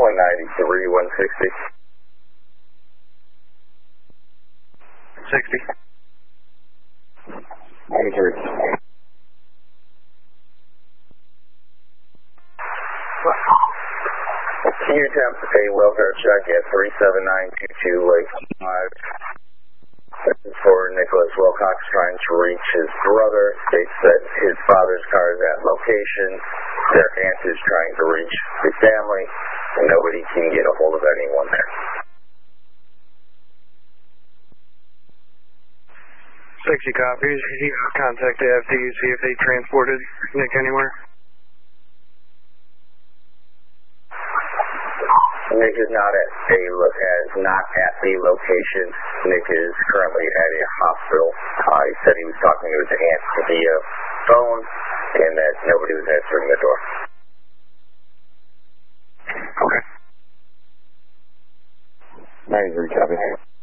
193, 160. 60. 93. Can you attempt a welfare check at 37922 Lake 5? This is for Nicholas Wilcox trying to reach his brother. States that his father's car is at location. Their aunt is trying to reach his family, and nobody can get a hold of anyone there. 60 copies. You contact the FD, see if they transported Nick anywhere. Nick is not at the location. Nick is currently at a hospital. He said he was talking to his aunt via phone, and that nobody was answering the door. Okay. 93 copy.